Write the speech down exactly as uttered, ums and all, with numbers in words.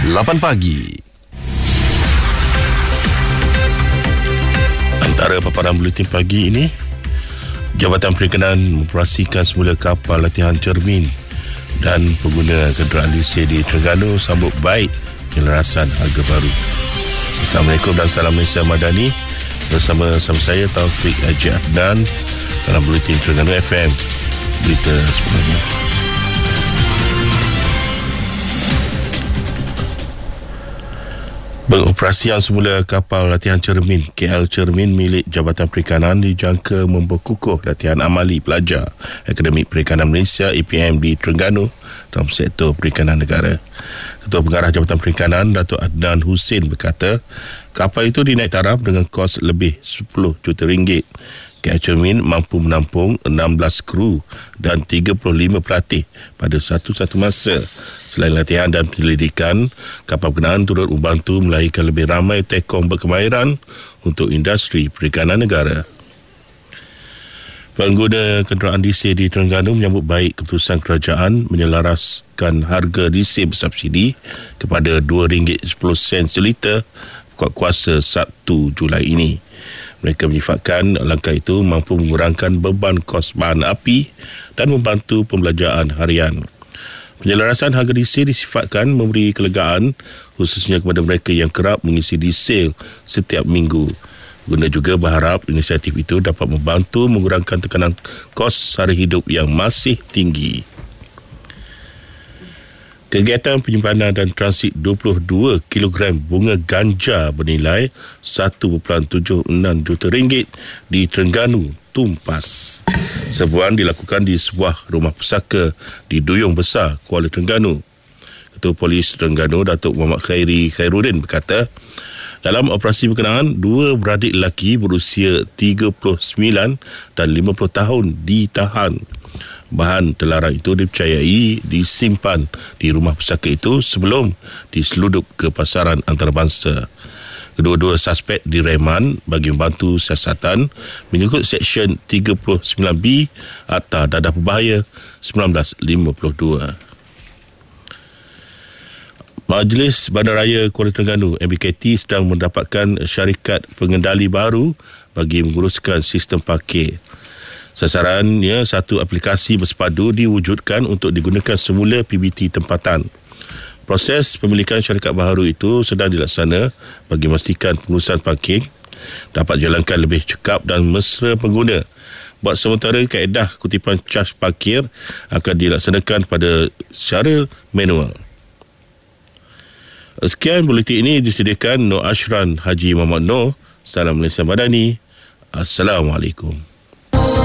lapan pagi. Antara paparan buletin pagi ini, Jabatan Perikanan mengoperasikan semula kapal latihan cermin dan pengguna kenderaan diesel di Terengganu sambut baik penyelarasan harga baru. Assalamualaikum dan salam Malaysia Madani. Bersama-sama saya Taufik Haji Adnan dalam buletin Terengganu F M. Berita sebelumnya. Pengoperasian semula kapal latihan cermin K L Cermin milik Jabatan Perikanan dijangka memperkukuh latihan amali pelajar Akademik Perikanan Malaysia A P M di Terengganu dalam sektor perikanan negara. Ketua Pengarah Jabatan Perikanan Datuk Adnan Hussein berkata, kapal itu dinaik taraf dengan kos lebih sepuluh juta ringgit. K L Cermin mampu menampung enam belas kru dan tiga puluh lima pelatih pada satu-satu masa. Selain latihan dan penyelidikan, kapal berkenaan turut membantu melahirkan lebih ramai tekong berkemahiran untuk industri perikanan negara. Pengguna kenderaan diesel di Terengganu menyambut baik keputusan kerajaan menyelaraskan harga diesel bersubsidi kepada dua ringgit sepuluh sen seliter buka kuasa satu Julai ini. Mereka menyifatkan langkah itu mampu mengurangkan beban kos bahan api dan membantu pembelanjaan harian. Penyelarasan harga diesel disifatkan memberi kelegaan khususnya kepada mereka yang kerap mengisi diesel setiap minggu. Pengguna juga berharap inisiatif itu dapat membantu mengurangkan tekanan kos sara hidup yang masih tinggi. Kegiatan penyimpanan dan transit dua puluh dua kilogram bunga ganja bernilai satu perpuluhan tujuh enam juta ringgit di Terengganu tumpas. Serbuan dilakukan di sebuah rumah pusaka di Duyung Besar, Kuala Terengganu. Ketua Polis Terengganu, Datuk Muhammad Khairi Khairuddin berkata, dalam operasi berkenaan, dua beradik lelaki berusia tiga puluh sembilan dan lima puluh tahun ditahan. Bahan terlarang itu dipercayai disimpan di rumah pusaka itu sebelum diseludup ke pasaran antarabangsa. Kedua-dua suspek direman bagi membantu siasatan mengikut Seksyen tiga puluh sembilan B Akta Dadah Berbahaya seribu sembilan ratus lima puluh dua. Majlis Bandaraya Kuala Terengganu M B K T sedang mendapatkan syarikat pengendali baru bagi menguruskan sistem parkir. Sasarannya, satu aplikasi bersepadu diwujudkan untuk digunakan semula P B T tempatan. Proses pemilikan syarikat baharu itu sedang dilaksana bagi memastikan pengurusan parking dapat jalankan lebih cekap dan mesra pengguna. Buat sementara, kaedah kutipan caj parkir akan dilaksanakan pada secara manual. Sekian buletin ini disediakan Nur Ashran Haji Muhammad Noor. Salam Malaysia Madani. Assalamualaikum.